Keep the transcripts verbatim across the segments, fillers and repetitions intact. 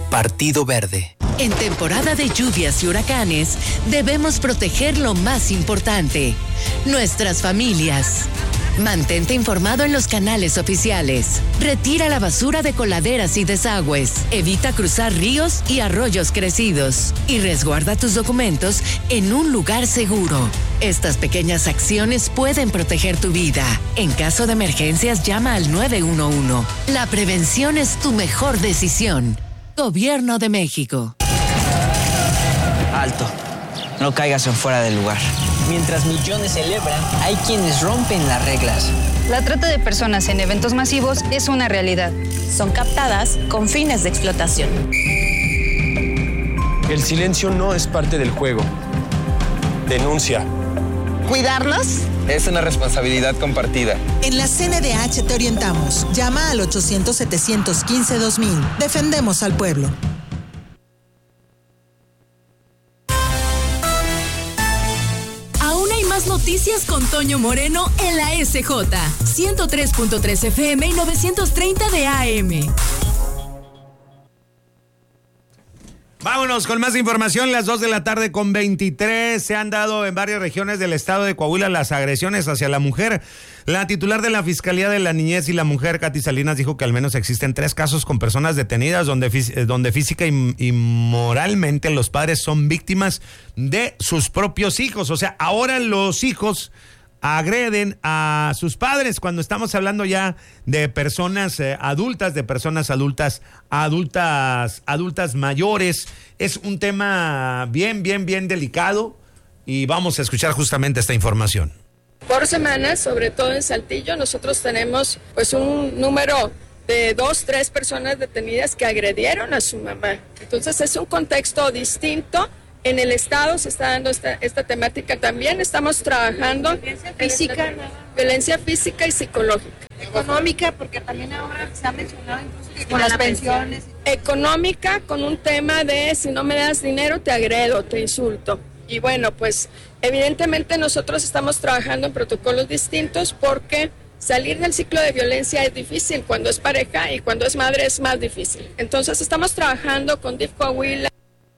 Partido Verde. En temporada de lluvias y huracanes, debemos proteger lo más importante, nuestras familias. Mantente informado en los canales oficiales. Retira la basura de coladeras y desagües. Evita cruzar ríos y arroyos crecidos. Y resguarda tus documentos en un lugar seguro. Estas pequeñas acciones pueden proteger tu vida. En caso de emergencias, llama al nueve uno uno. La prevención es tu mejor decisión. Gobierno de México. Alto. No caigas en fuera del lugar. Mientras millones celebran, hay quienes rompen las reglas. La trata de personas en eventos masivos es una realidad. Son captadas con fines de explotación. El silencio no es parte del juego. Denuncia. ¿Cuidarnos? Es una responsabilidad compartida. En la C N D H te orientamos. Llama al ochocientos, setecientos quince, dos mil. Defendemos al pueblo. Noticias con Toño Moreno en la S J, ciento tres punto tres F M y novecientos treinta de A M. Vámonos con más información, las dos de la tarde con veintitrés. Se han dado en varias regiones del estado de Coahuila las agresiones hacia la mujer. La titular de la Fiscalía de la Niñez y la Mujer, Katy Salinas, dijo que al menos existen tres casos con personas detenidas donde, donde física y, y moralmente los padres son víctimas de sus propios hijos. O sea, ahora los hijos agreden a sus padres cuando estamos hablando ya de personas eh, adultas, de personas adultas, adultas, adultas mayores. Es un tema bien, bien, bien delicado y vamos a escuchar justamente esta información. Por semana, sobre todo en Saltillo, nosotros tenemos pues un número de dos, tres personas detenidas que agredieron a su mamá. Entonces es un contexto distinto. En el estado se está dando esta, esta temática también. Estamos trabajando violencia física, en violencia física y psicológica. Económica, porque también ahora se ha mencionado incluso con las pensiones. Económica, con un tema de si no me das dinero te agredo, te insulto. Y bueno, pues evidentemente nosotros estamos trabajando en protocolos distintos porque salir del ciclo de violencia es difícil cuando es pareja y cuando es madre es más difícil. Entonces estamos trabajando con D I F Coahuila.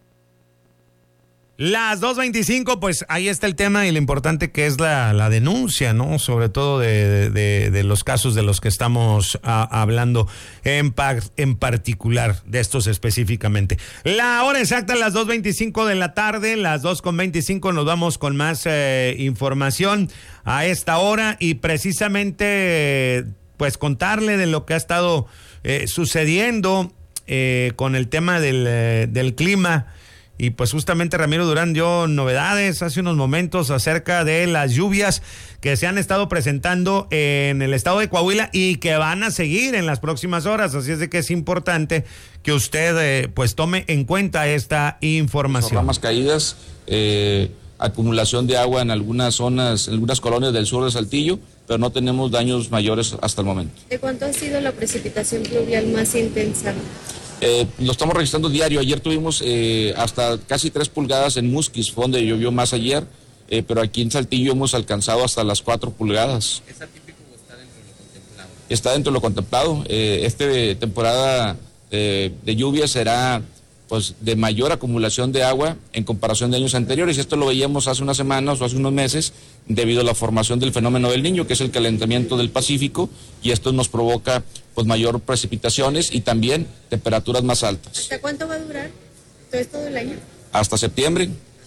Las dos veinticinco, pues ahí está el tema y lo importante que es la, la denuncia, ¿no? Sobre todo de, de, de los casos de los que estamos a, hablando en, par, en particular, de estos específicamente. La hora exacta, las dos veinticinco de la tarde, las dos con veinticinco, nos vamos con más eh, información a esta hora y precisamente, pues contarle de lo que ha estado eh, sucediendo eh, con el tema del, eh, del clima. Y pues justamente Ramiro Durán dio novedades hace unos momentos acerca de las lluvias que se han estado presentando en el estado de Coahuila y que van a seguir en las próximas horas. Así es de que es importante que usted eh, pues tome en cuenta esta información. Ramas caídas, eh, acumulación de agua en algunas zonas, en algunas colonias del sur de Saltillo, pero no tenemos daños mayores hasta el momento. ¿De cuánto ha sido la precipitación pluvial más intensa? Eh, lo estamos registrando diario. Ayer tuvimos eh, hasta casi tres pulgadas en Musquis, fue donde llovió más ayer, eh, pero aquí en Saltillo hemos alcanzado hasta las cuatro pulgadas. ¿Es atípico o está dentro de lo contemplado? Está dentro de lo contemplado. Eh, esta temporada eh, de lluvia será pues de mayor acumulación de agua en comparación de años anteriores. Esto lo veíamos hace unas semanas o hace unos meses debido a la formación del fenómeno del Niño, que es el calentamiento del Pacífico, y esto nos provoca pues mayor precipitaciones y también temperaturas más altas. ¿Hasta cuánto va a durar? ¿Todo todo el año? Hasta septiembre.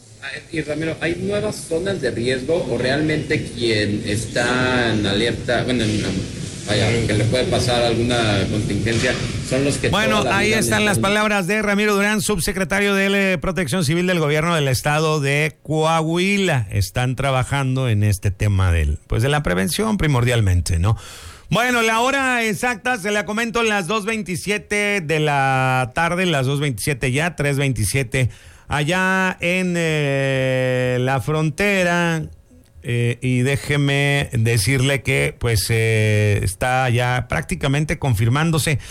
Y Ramiro, ¿hay nuevas zonas de riesgo o realmente quien está en alerta, bueno, en, vaya, que le puede pasar alguna contingencia, son los que... Bueno, ahí están las palabras de Ramiro Durán, subsecretario de Protección Civil del Gobierno del Estado de Coahuila. Están trabajando en este tema del, pues de la prevención primordialmente, ¿no? Bueno, la hora exacta se la comento, las dos veintisiete de la tarde, las dos veintisiete ya, tres veintisiete allá en eh, la frontera. Eh, y déjeme decirle que pues eh, está ya prácticamente confirmándose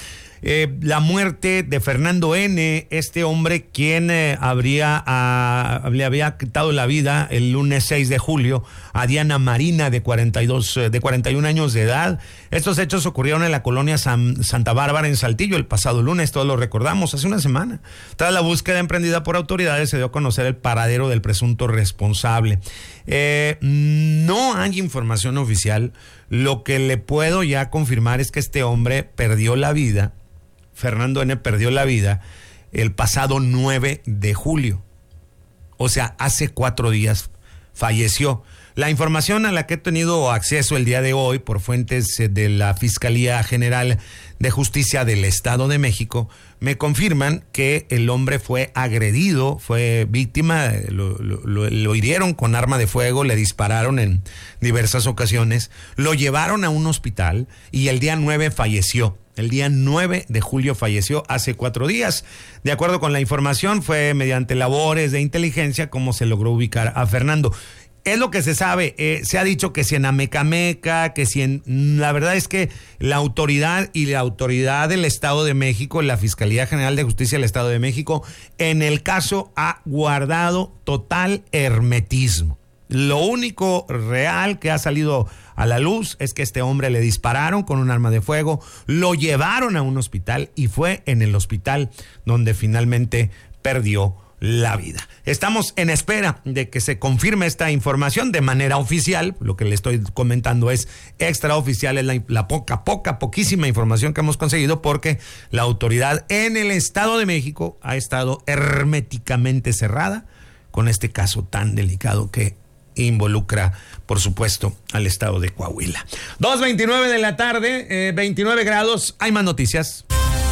Eh, la muerte de Fernando N., este hombre quien eh, habría a, le había quitado la vida el lunes seis de julio a Diana Marina, de cuarenta y dos, de cuarenta y un años de edad. Estos hechos ocurrieron en la colonia San, Santa Bárbara, en Saltillo, el pasado lunes, todos lo recordamos, hace una semana. Tras la búsqueda emprendida por autoridades, se dio a conocer el paradero del presunto responsable. Eh, no hay información oficial. Lo que le puedo ya confirmar es que este hombre perdió la vida. Fernando N. perdió la vida el pasado nueve de julio. O sea, hace cuatro días falleció. La información a la que he tenido acceso el día de hoy por fuentes de la Fiscalía General de Justicia del Estado de México me confirman que el hombre fue agredido, fue víctima, lo, lo, lo hirieron con arma de fuego, le dispararon en diversas ocasiones, lo llevaron a un hospital y el día nueve falleció. El día nueve de julio falleció, hace cuatro días. De acuerdo con la información, fue mediante labores de inteligencia como se logró ubicar a Fernando. Es lo que se sabe, eh, se ha dicho que si en Amecameca, que si en... La verdad es que la autoridad y la autoridad del Estado de México, la Fiscalía General de Justicia del Estado de México, en el caso ha guardado total hermetismo. Lo único real que ha salido a la luz es que este hombre le dispararon con un arma de fuego, lo llevaron a un hospital y fue en el hospital donde finalmente perdió la vida. Estamos en espera de que se confirme esta información de manera oficial. Lo que le estoy comentando es extraoficial, es la, la poca, poca, poquísima información que hemos conseguido, porque la autoridad en el Estado de México ha estado herméticamente cerrada con este caso tan delicado que involucra, por supuesto, al estado de Coahuila. dos veintinueve de la tarde, eh, veintinueve grados. Hay más noticias.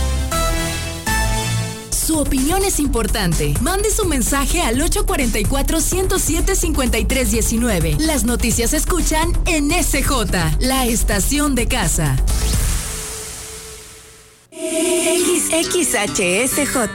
Su opinión es importante. Mande su mensaje al ocho cuatro cuatro, uno cero siete, cinco tres uno nueve. Las noticias se escuchan en S J, la estación de casa. X H S J.